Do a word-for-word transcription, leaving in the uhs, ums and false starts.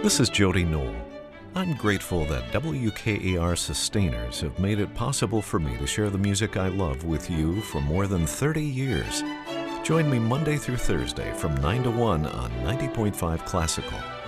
This is Jody Knoll. I'm grateful that W K A R Sustainers have made it possible for me to share the music I love with you for more than thirty years. Join me Monday through Thursday from nine to one on ninety point five Classical.